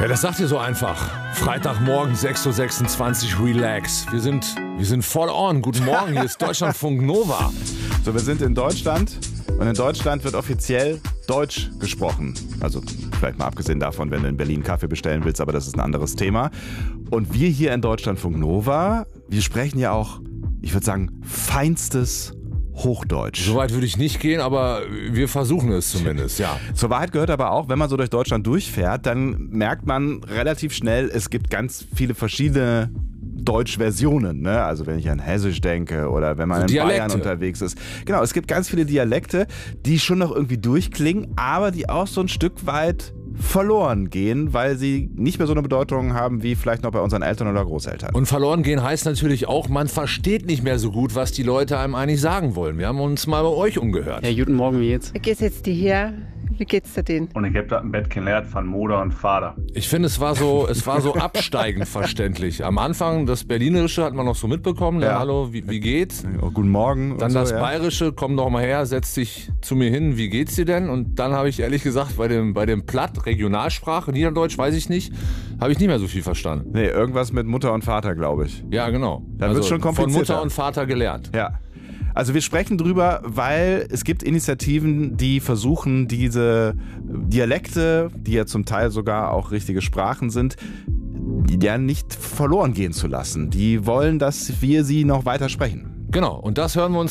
Ja, das sagt ihr so einfach. Freitagmorgen 6.26 Uhr, relax. Wir sind voll on. Guten Morgen, hier ist Deutschlandfunk Nova. So, wir sind in Deutschland und in Deutschland wird offiziell Deutsch gesprochen. Also vielleicht mal abgesehen davon, wenn du in Berlin Kaffee bestellen willst, aber das ist ein anderes Thema. Und wir hier in Deutschlandfunk Nova, wir sprechen ja auch, ich würde sagen, feinstes Hochdeutsch. So weit würde ich nicht gehen, aber wir versuchen es zumindest, ja. Zur Wahrheit gehört aber auch, wenn man so durch Deutschland durchfährt, dann merkt man relativ schnell, es gibt ganz viele verschiedene Deutschversionen, ne? Also wenn ich an Hessisch denke oder wenn man so in Dialekte. Bayern unterwegs ist. Genau, es gibt ganz viele Dialekte, die schon noch irgendwie durchklingen, aber die auch so ein Stück weit verloren gehen, weil sie nicht mehr so eine Bedeutung haben wie vielleicht noch bei unseren Eltern oder Großeltern. Und verloren gehen heißt natürlich auch, man versteht nicht mehr so gut, was die Leute einem eigentlich sagen wollen. Wir haben uns mal bei euch umgehört. Ja, guten Morgen, wie geht's? Wie geht's jetzt dir hier? Wie geht's dir denn? Und ich habe das im Bett gelernt von Mutter und Vater. Ich finde, es war so absteigend verständlich. Am Anfang, das Berlinerische hat man noch so mitbekommen. Ja. Ja, hallo, wie geht's? Oh, guten Morgen. Dann und so, das ja. Bayerische, komm doch mal her, setz dich zu mir hin, wie geht's dir denn? Und dann habe ich ehrlich gesagt, bei dem Platt, Regionalsprache, Niederdeutsch, weiß ich nicht, habe ich nicht mehr so viel verstanden. Nee, irgendwas mit Mutter und Vater, glaube ich. Ja, genau. Da wird's schon von komplizierter. Mutter und Vater gelernt. Ja. Also wir sprechen drüber, weil es gibt Initiativen, die versuchen, diese Dialekte, die ja zum Teil sogar auch richtige Sprachen sind, ja nicht verloren gehen zu lassen. Die wollen, dass wir sie noch weiter sprechen. Genau, und das hören wir uns